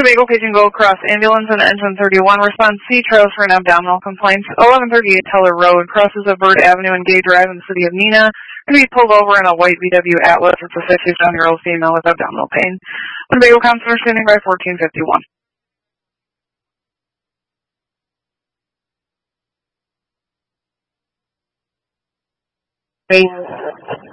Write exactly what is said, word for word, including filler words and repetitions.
Winnebago Pigeon Go across ambulance and engine thirty-one. Response C, trails for an abdominal complaint. eleven thirty-eight Teller Road, crosses of Bird Avenue and Gay Drive in the city of Neenah. Going to be pulled over in a white V W Atlas. It's a fifty-seven-year-old female with abdominal pain. Winnebago counselor standing by fourteen fifty-one. Hey.